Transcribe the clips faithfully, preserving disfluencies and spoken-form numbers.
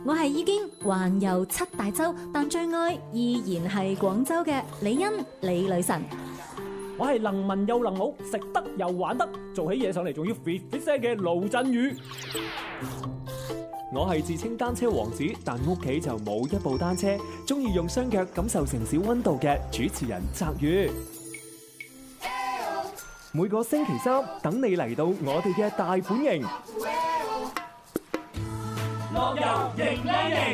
我係已經環遊七大洲，但最愛依然係廣州嘅李欣李女神。 我係能文又能武，食得又玩得，做起嘢上嚟仲要 fit fit 聲嘅盧振宇。 我係自稱單車王子，但屋企就冇一部單車，中意用雙腳感受城市溫度嘅主持人澤宇。每個星期三等你嚟到我哋嘅大本營， 樂遊型靚型。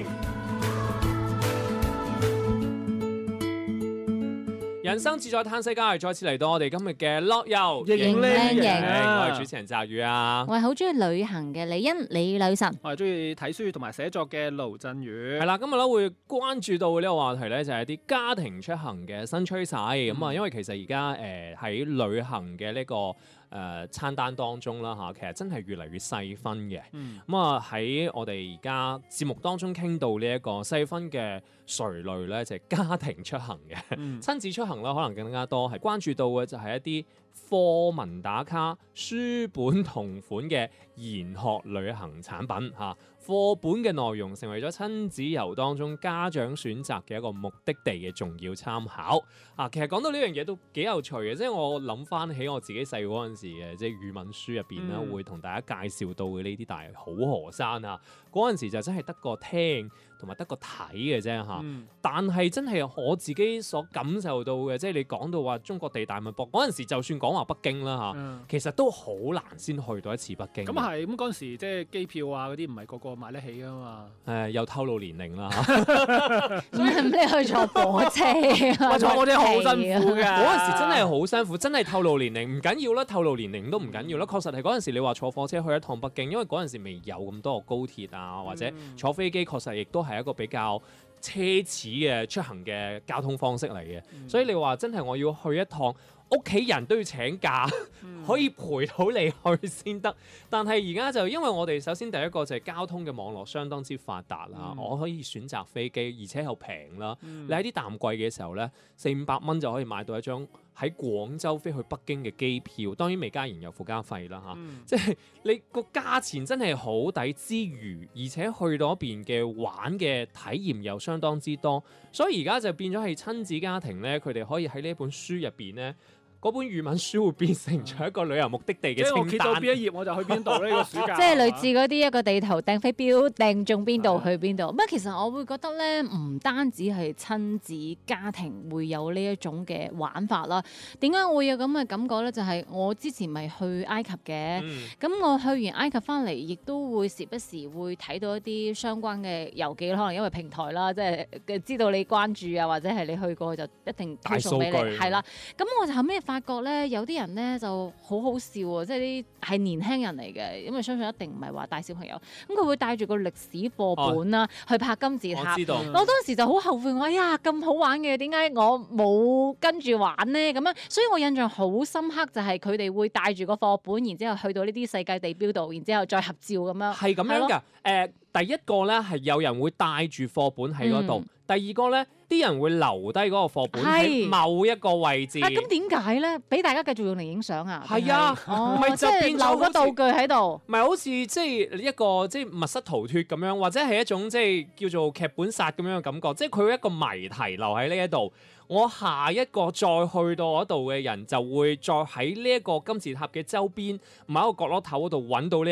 人生自在嘆世界，再次嚟到我哋今日嘅樂遊型靚型啊！ 我係主持人澤宇啊， 我係好中意旅行嘅李欣李女神， 我係中意睇書同埋寫作嘅盧振宇。 係啦，今日咧會關注到呢個話題咧，就係啲家庭出行嘅新趨勢咁啊。因為其實而家誒喺旅行嘅呢個誒餐單當中啦嚇，其實真係越嚟越細分嘅。咁啊喺我哋而家節目當中傾到呢一個細分嘅垂類咧，就係家庭出行嘅、嗯、親子出行啦，可能更加多係關注到嘅就係一啲課文打卡、書本同款嘅研學旅行產品嚇。課本嘅內容成為咗親子遊當中家長選擇嘅一個目的地嘅重要參考啊！其實講到呢樣嘢都幾有趣嘅，即係我諗翻起我自己細個嗰陣時嘅，即係語文書入邊咧，嗯、會同大家介紹到嘅呢啲大好河山啊，嗰陣時就真係得個聽同埋得個睇嘅啫嚇。嗯、但係真係我自己所感受到嘅，即係你講到話中國地大物博嗰陣時，就算講話北京啦嚇，嗯、其實都好難先去到一次北京。 咁係咁嗰陣時，即係機票啊嗰啲唔係個個買得起噶嘛？ 誒，又透露年齡啦嚇， 所以你去坐火車啊？ 坐火車好辛苦㗎。 嗰陣時真係好辛苦，真係透露年齡唔緊要啦，透露年齡都唔緊要啦。確實係嗰陣時你話坐火車去一趟北京，因為嗰陣時未有咁多個高鐵啊，或者坐飛機，確實亦都係一個比較奢侈嘅出行嘅交通方式嚟嘅。嗯、所以你話真係我要去一趟，屋企人都要請假，嗯、可以陪到你去先得。但係而家就因為我哋首先第一個就係交通嘅網絡相當之發達啦，嗯、我可以選擇飛機，而且又平啦。嗯、你喺啲淡季嘅時候呢，四五百蚊就可以買到一張喺廣州飛去北京嘅機票，當然未加燃油附加費啦嚇。嗯、即係你個價錢真係好抵之餘，而且去到嗰邊嘅玩嘅體驗又相當之多，所以而家就變咗係親子家庭呢，佢哋可以喺呢一本書入邊呢。嗰本語文書會變成咗一個旅遊目的地嘅清單。即係我揭到邊一頁我就去邊度呢個暑假。 即係類似嗰啲一個地圖掟飛鏢掟中邊度去邊度。咁啊，其實我會覺得咧，唔單止係親子家庭會有呢一種嘅玩法啦。點解會有咁嘅感覺咧？就係、是、我之前咪去埃及嘅，咁、嗯、我去完埃及翻嚟，亦都會時不時會睇到一啲相關嘅遊記，可能因為平台啦，即係知道你關注啊，或者係你去過就一定推送俾你。係啦，咁我就後尾發覺咧，有啲人咧就好好笑喎，即係啲係年輕人嚟嘅，因為相信一定唔係話帶小朋友，咁佢會帶住個歷史課本啦、啊哦、去拍金字塔。我知道，我當時就好後悔，我哎呀咁好玩嘅，點解我冇跟住玩呢？咁樣，所以我印象好深刻，就係佢哋會帶住個課本，然之後去到呢啲世界地標度，然之後再合照咁樣。係咁樣㗎，誒、 呃，第一個咧係有人會帶住課本喺嗰度，嗯、第二個咧。啲人會留低嗰個課本喺某一個位置。 啊，咁點解咧？俾大家繼續用嚟影相啊？ 係啊，唔係、哦、就變留個道具喺度。 唔係好似即係一個即係密室逃脫咁樣，或者係一種即係叫做劇本殺咁樣嘅感覺。即係佢一個謎題留喺呢一度，我下一個再去到嗰度嘅人就會再喺呢一個金字塔嘅周邊某一個角落頭嗰度揾到呢。